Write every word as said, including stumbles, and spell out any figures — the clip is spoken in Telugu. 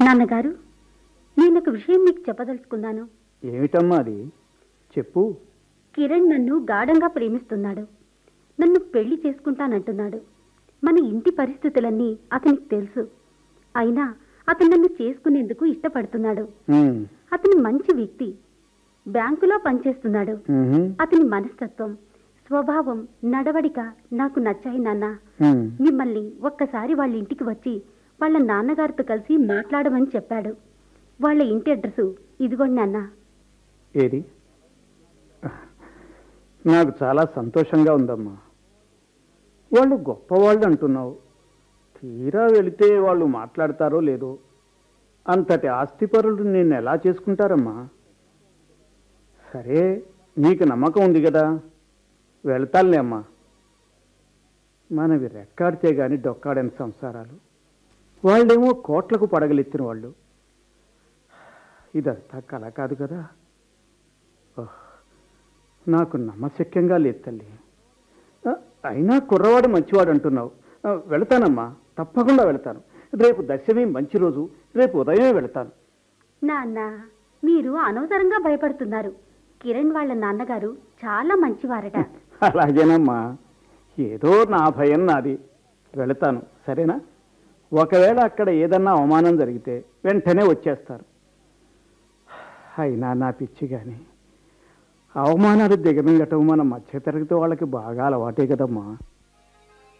నాన్నగారు, నేను ఒక విషయం మీకు చెప్పదలుచుకున్నాను. ఏమిటమ్మా అది? చెప్పు. కిరణ్ నన్ను గాఢంగా ప్రేమిస్తున్నాడు. నన్ను పెళ్లి చేసుకుంటానంటున్నాడు. మన ఇంటి పరిస్థితులన్నీ అతనికి తెలుసు. అయినా అతను నన్ను చేసుకునేందుకు ఇష్టపడుతున్నాడు. ఉమ్, అతను మంచి వ్యక్తి, బ్యాంకులో పనిచేస్తున్నాడు. ఉహు, అతని మనస్తత్వం, స్వభావం, నడవడిక నాకు నచ్చాయి నాన్న. ఉమ్. మిమ్మల్ని ఒక్కసారి వాళ్ళ ఇంటికి వచ్చి వాళ్ళ నాన్నగారితో కలిసి మాట్లాడమని చెప్పాడు. వాళ్ళ ఇంటి అడ్రస్ ఇదిగోండి నాన్న. ఏది? నాకు చాలా సంతోషంగా ఉందమ్మా. వాళ్ళు గొప్పవాళ్ళు అంటున్నావు. తీరా వెళితే వాళ్ళు మాట్లాడతారో లేదో. అంతటి ఆస్తిపరులు నిన్ను ఎలా చేసుకుంటారమ్మా? సరే, నీకు నమ్మకం ఉంది కదా, వెళ్తానులే అమ్మా. మనవి రెక్కాడితే గాని డొక్కాడని సంసారాలు. వాళ్ళేమో కోట్లకు పడగలెత్తిన వాళ్ళు. ఇదంతా కల కాదు కదా. ఓహ్, నాకు నమ్మశక్యంగా లేదు తల్లి. ఆ, అయినా కుర్రవాడు మంచివాడు అంటున్నావు. ఆ, వెళతానమ్మా, తప్పకుండా వెళతాను. రేపు దశమి మంచి రోజు, రేపు ఉదయమే వెళతాను. నాన్న, మీరు అనవసరంగా భయపడుతున్నారు. కిరణ్ వాళ్ళ నాన్నగారు చాలా మంచివారట. అలాగేనమ్మా, ఏదో నా భయం నాది. వెళతాను, సరేనా? ఒకవేళ అక్కడ ఏదన్నా అవమానం జరిగితే వెంటనే వచ్చేస్తారు. అయినా నా పిచ్చి కానీ అవమానాలు దిగమింగటం మన మధ్యతరగతి వాళ్ళకి బాగా అలవాటే కదమ్మా.